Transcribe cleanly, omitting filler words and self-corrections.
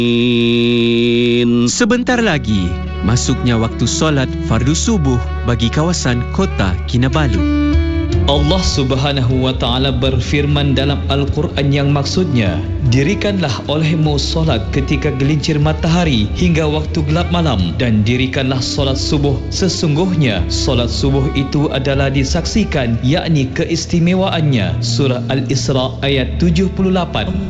Sebentar lagi, masuknya waktu solat fardu subuh bagi kawasan Kota Kinabalu. Allah Subhanahu wa taala berfirman dalam Al-Quran yang maksudnya, dirikanlah olehmu solat ketika gelincir matahari hingga waktu gelap malam, dan dirikanlah solat subuh. Sesungguhnya solat subuh itu adalah disaksikan, yakni keistimewaannya. Surah Al-Isra ayat 78.